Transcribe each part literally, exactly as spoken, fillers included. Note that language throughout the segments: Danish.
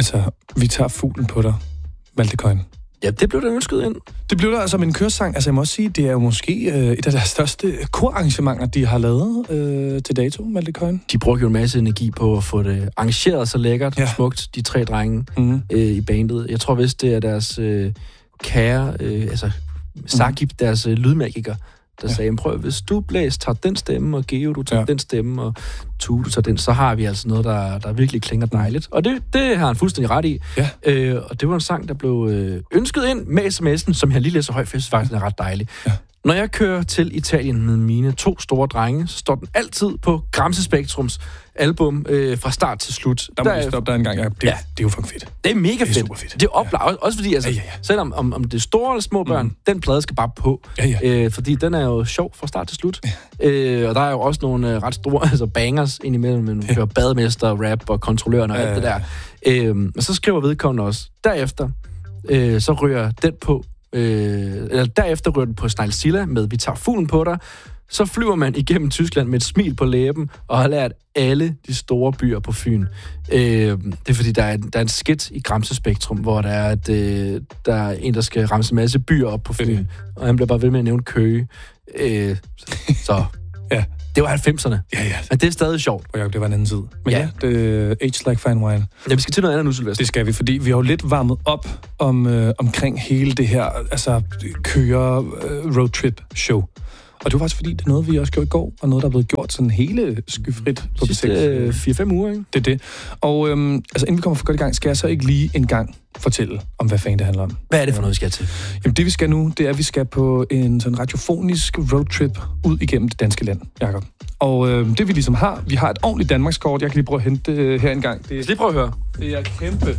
Altså, vi tager fuglen på dig, Malte Coyne. Ja, det blev der ønsket ind. Det blev der altså med en kørsang. Altså, jeg må også sige, det er jo måske øh, et af deres største korarrangementer, de har lavet øh, til dato, Malte Coyne. De brugte jo en masse energi på at få det arrangeret så lækkert og ja. smukt, de tre drenge mm. øh, i bandet. Jeg tror vist, det er deres øh, kære, øh, altså Sagib, mm. deres øh, lydmagiker, der ja. sagde, prøv, hvis du Blæs tager den stemme, og Geo, du tager ja. den stemme, og Tue, du tager den, så har vi altså noget, der, der virkelig klinger dejligt. Og det, det har han fuldstændig ret i. Ja. Øh, og det var en sang, der blev øh, ønsket ind med sms'en, som jeg lige læser højt, for jeg synes faktisk, den er ret dejlig. Ja. Når jeg kører til Italien med mine to store drenge, så står den altid på Gramse Spektrums album øh, fra start til slut. Der må der, vi stoppe der en gang. Ja, det, ja. det er jo fuckt fedt. Det er mega fedt. Det er super fedt. Det er oplagt. Ja. Også fordi, altså, ja, ja, ja. selvom om, om det er store eller små børn, mm. den plade skal bare på. Ja, ja. Øh, fordi den er jo sjov fra start til slut. Ja. Øh, og der er jo også nogle øh, ret store altså bangers indimellem. Man hører ja. bademester, rap og kontrolløren og ja, alt det der. Øh, men så skriver vedkommende også, derefter, øh, så rører den på Øh, eller derefter rører den på Snegl-Silla med Vi tager fuglen på dig. Så flyver man igennem Tyskland med et smil på læben og har lært alle de store byer på Fyn. Øh, det er fordi, der er, der er en skit i Gramse Spektrum, hvor der er, at, øh, der er en, der skal ramse en masse byer op på Fyn. Og han bliver bare ved med at nævne Køge. Øh, så... ja. Det var halvfemserne. Ja, ja. Men det er stadig sjovt. Og ja, det var en anden tid. Men ja, ja det age like fine wine. Ja, vi skal til noget andet nu, Sylvester. Det skal vi, fordi vi har jo lidt varmet op om, øh, omkring hele det her, altså køre øh, roadtrip show. Og det var faktisk fordi, det er noget, vi også gjorde i går, og noget, der er blevet gjort sådan hele skyfrit på B seks. Øh, fire fem uger, ikke? Det er det. Og øhm, altså, inden vi kommer for godt i gang, skal jeg så ikke lige en gang fortælle om, hvad fanden det handler om. Hvad er det for noget, vi skal til? Jamen, det vi skal nu, det er, at vi skal på en sådan radiofonisk roadtrip ud igennem det danske land, Jakob. Og øh, det vi ligesom har, vi har et ordentligt Danmarkskort. Jeg kan lige prøve at hente det her en gang. Det, lige prøve at høre. Det er kæmpe.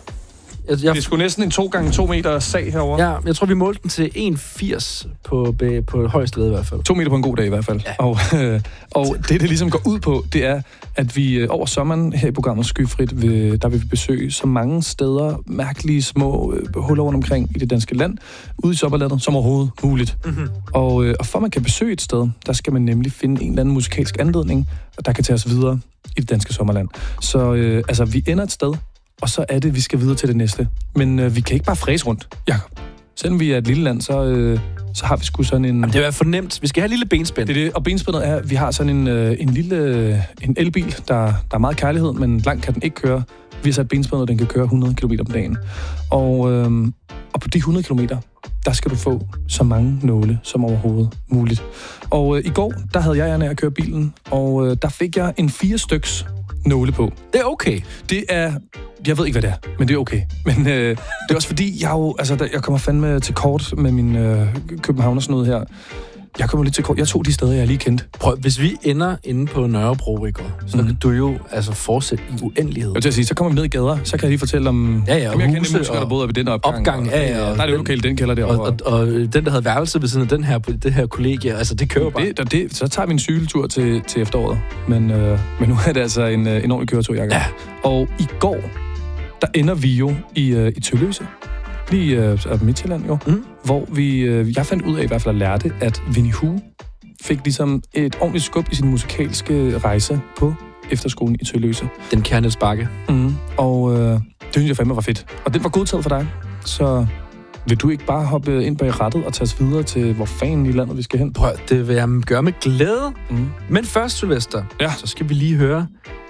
Jeg, jeg... Det er sgu næsten en to gange to meter sag herovre. Ja, jeg tror, vi målte den til en komma firs på, på højeste led i hvert fald. To meter på en god dag i hvert fald. Ja. Og, øh, og det, det ligesom går ud på, det er, at vi øh, over sommeren her i programmet Skyfrit, vil, der vil vi besøge så mange steder, mærkelige små øh, huller rundt omkring i det danske land, ude i sommerlandet, som overhovedet muligt. Mm-hmm. Og, øh, og for man kan besøge et sted, der skal man nemlig finde en eller anden musikalsk anledning, der kan tage os videre i det danske sommerland. Så øh, altså, vi ender et sted, og så er det, vi skal videre til det næste. Men øh, vi kan ikke bare fræse rundt, Jakob. Selvom vi er et lille land, så, øh, så har vi sgu sådan en... Jamen, det er jo fornemt. Vi skal have et lille benspænd. Det er det. Og benspændet er, at vi har sådan en, øh, en lille en elbil, der, der er meget kærlighed, men langt kan den ikke køre. Vi har sat benspændet, den kan køre hundrede kilometer om dagen. Og, øh, og på de hundrede kilometer, der skal du få så mange nåle som overhovedet muligt. Og øh, i går, der havde jeg gerne at køre bilen, og øh, der fik jeg en fire styks nåle på. Det er okay. Det er... Jeg ved ikke, hvad det er, men det er okay. Men øh, det er også fordi, jeg jo... Altså, der, jeg kommer fandme til kort med min øh, København og sådan noget her. Jeg kommer lidt til kort. Jeg tog de steder, jeg lige kendte. Prøv, hvis vi ender inde på Nørrebro, ikke, så mm. kan du jo altså fortsætte i uendelighed. Jeg vil sige, så kommer vi ned i gader, så kan jeg lige fortælle om... Ja, ja, og jeg huse kender musikere, der boede ved den opgang. Opgang, ja, ja. Og, der er det jo lokalt, den kælder derovre. Og, og, og, den, der havde værelse ved siden af den her, det her kollegie, altså det kører bare. Det, det, så tager vi en cykeltur til, til efteråret. Men, øh, men nu er det altså en, en ordentlig køretur, Jakob. Ja. Og i går, der ender vi jo i, øh, i Tølløse. Lige øh, Midtjylland jo. Mm. Hvor vi... Øh, jeg fandt ud af i hvert fald at lærte, at Winnie Hu fik ligesom et ordentligt skub i sin musikalske rejse på efterskolen i Tølløse. Den kære Niels Bakke. Mm. Og øh, det synes jeg fandme var fedt. Og den var godtaget for dig. Så vil du ikke bare hoppe ind bag rattet og tage os videre til, hvor fanden i landet vi skal hen? Prøv, det vil jeg gøre med glæde. Mm. Men først, Sylvester, ja. så skal vi lige høre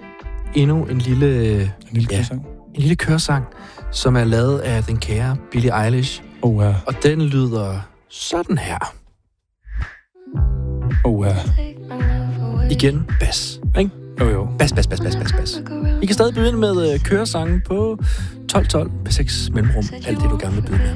endnu en lille... En lille ja, kørsang. En lille kørsang, som er lavet af den kære Billie Eilish. Oh, ja. Og den lyder sådan her. Oh, ja. Igen, bas, ikke? Jo, jo. Bas, bas, bas, bas, bas, bas. I kan stadig byde ind med køresangen på tolv tolv på seks mellemrum. Alt det, du gerne vil byde med.